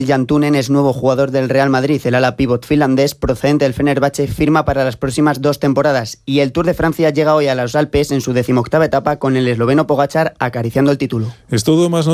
Jantunen es nuevo jugador del Real Madrid. El ala pívot finlandés procedente del Fenerbahce firma para las próximas 2 temporadas. Y el Tour de Francia llega hoy a los Alpes en su 18ª etapa con el esloveno Pogačar acariciando el título. Es todo, más